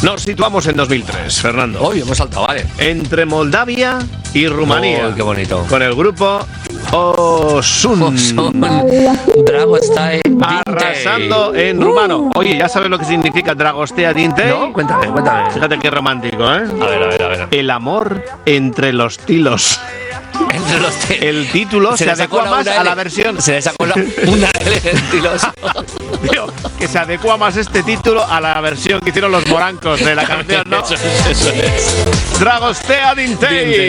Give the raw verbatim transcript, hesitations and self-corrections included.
Nos situamos en dos mil tres, Fernando. Hoy hemos saltado, vale. Entre Moldavia y Rumanía. Oh, qué bonito. Con el grupo Osun. Osun. Dragostea Dintei. Arrasando en rumano. Oye, ¿ya sabes lo que significa Dragostea Dintei? No, cuéntame, cuéntame. Fíjate qué romántico, ¿eh? A ver, a ver, a ver. El amor entre los tilos. Entre los te- El título se, se adecua más a la versión. Se le sacó la, una L del tiloso. Tío, que se adecua más este título a la versión que hicieron los morancos de la canción, ¿no? Eso es, eso es. Dragostea Dintei.